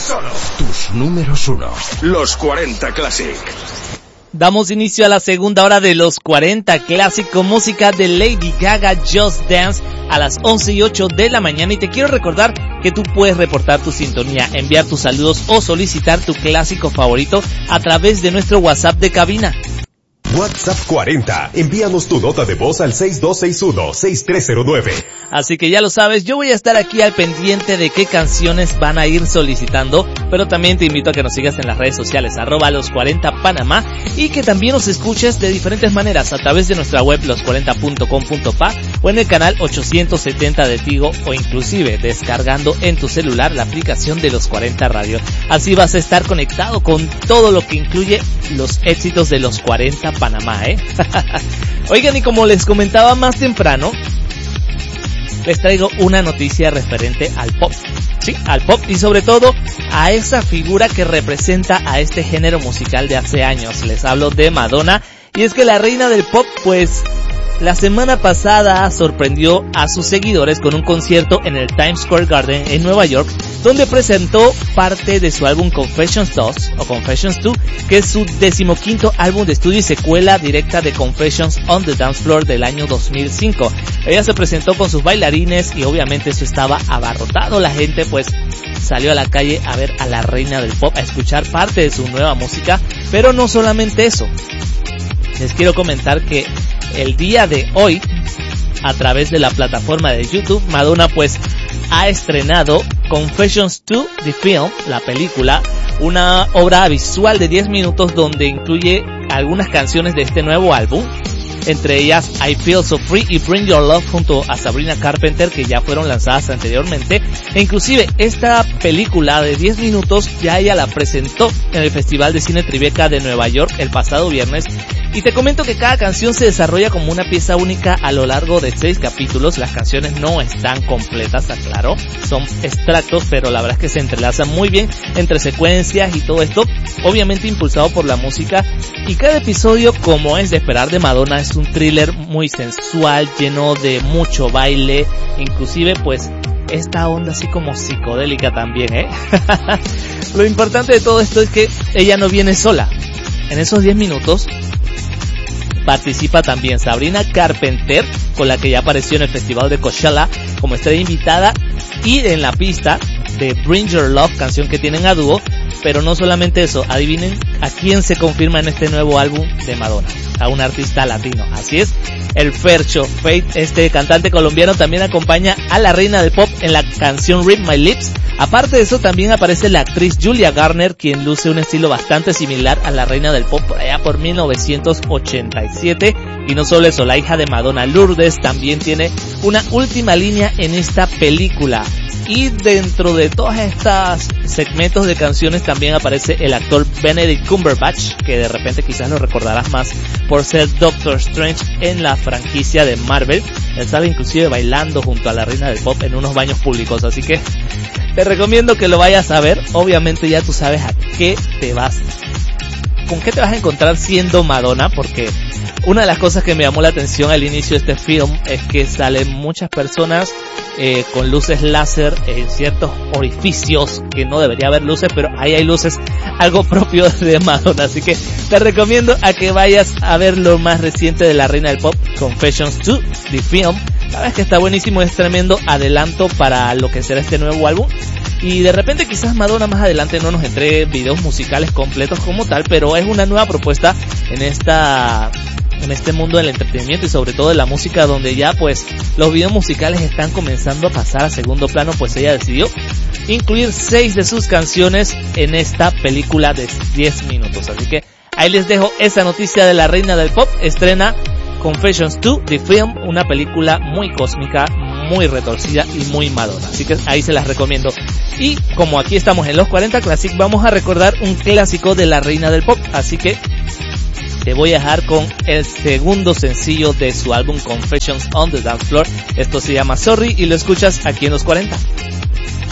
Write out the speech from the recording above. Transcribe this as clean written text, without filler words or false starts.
tus números 1. Los 40 Classic. Damos inicio a la segunda hora de los 40 Classic con música de Lady Gaga, Just Dance, a las 11:08 de la mañana. Y te quiero recordar que tú puedes reportar tu sintonía, enviar tus saludos o solicitar tu clásico favorito a través de nuestro WhatsApp de cabina. WhatsApp 40. Envíanos tu nota de voz al 6261-6309. Así que ya lo sabes, yo voy a estar aquí al pendiente de qué canciones van a ir solicitando, pero también te invito a que nos sigas en las redes sociales, @los40panamá, y que también nos escuches de diferentes maneras, a través de nuestra web los40.com.pa o en el canal 870 de Tigo, o inclusive descargando en tu celular la aplicación de Los 40 Radio. Así vas a estar conectado con todo lo que incluye los éxitos de Los 40 Panamá, Oigan, y como les comentaba más temprano, les traigo una noticia referente al pop. Sí, al pop, y sobre todo a esa figura que representa a este género musical de hace años. Les hablo de Madonna, y es que la reina del pop, pues, la semana pasada sorprendió a sus seguidores con un concierto en el Times Square Garden en Nueva York, donde presentó parte de su álbum Confessions 2, o Confessions 2, que es su 15º álbum de estudio y secuela directa de Confessions on the Dance Floor del año 2005. Ella se presentó con sus bailarines y obviamente eso estaba abarrotado. La gente pues salió a la calle a ver a la reina del pop, a escuchar parte de su nueva música, pero no solamente eso. Les quiero comentar que el día de hoy, a través de la plataforma de YouTube, Madonna pues ha estrenado Confessions 2, The Film, la película, una obra visual de 10 minutos donde incluye algunas canciones de este nuevo álbum, entre ellas I Feel So Free y Bring Your Love junto a Sabrina Carpenter, que ya fueron lanzadas anteriormente. E inclusive esta película de 10 minutos ya ella la presentó en el Festival de Cine Tribeca de Nueva York el pasado viernes. Y te comento que cada canción se desarrolla como una pieza única a lo largo de 6 capítulos. Las canciones no están completas, aclaro, son extractos, pero la verdad es que se entrelazan muy bien entre secuencias y todo esto, obviamente impulsado por la música. Y cada episodio, como es de esperar de Madonna, es un thriller muy sensual, lleno de mucho baile, inclusive pues esta onda así como psicodélica también, Lo importante de todo esto es que ella no viene sola. En esos 10 minutos participa también Sabrina Carpenter, con la que ya apareció en el Festival de Coachella como estrella invitada, y en la pista de Bring Your Love, canción que tienen a dúo. Pero no solamente eso, adivinen a quién se confirma en este nuevo álbum de Madonna, a un artista latino. Así es, el Fercho, Fate, este cantante colombiano, también acompaña a la reina del pop en la canción Read My Lips. Aparte de eso, también aparece la actriz Julia Garner, quien luce un estilo bastante similar a la reina del pop por allá por 1987. Y no solo eso, la hija de Madonna, Lourdes, también tiene una última línea en esta película. Y dentro de todas estas segmentos de canciones también aparece el actor Benedict Cumberbatch, que de repente quizás lo recordarás más por ser Doctor Strange en la franquicia de Marvel. Él sale inclusive bailando junto a la reina del pop en unos baños públicos, así que te recomiendo que lo vayas a ver. Obviamente ya tú sabes con qué te vas a encontrar siendo Madonna, porque una de las cosas que me llamó la atención al inicio de este film es que salen muchas personas con luces láser en ciertos orificios que no debería haber luces, pero ahí hay luces, algo propio de Madonna. Así que te recomiendo a que vayas a ver lo más reciente de la reina del pop, Confessions 2, The Film. La verdad es que está buenísimo, es tremendo adelanto para lo que será este nuevo álbum. Y de repente quizás Madonna más adelante no nos entregue videos musicales completos como tal, pero es una nueva propuesta en este mundo del entretenimiento y sobre todo de la música, donde ya pues los videos musicales están comenzando a pasar a segundo plano, pues ella decidió incluir 6 de sus canciones en esta película de 10 minutos. Así que ahí les dejo esa noticia de la reina del pop. Estrena Confessions 2, The Film, una película muy cósmica, muy retorcida y muy Madonna. Así que ahí se las recomiendo. Y como aquí estamos en los 40 Classic, vamos a recordar un clásico de la reina del pop. Así que te voy a dejar con el segundo sencillo de su álbum Confessions on the Dance Floor. Esto se llama Sorry y lo escuchas aquí en los 40.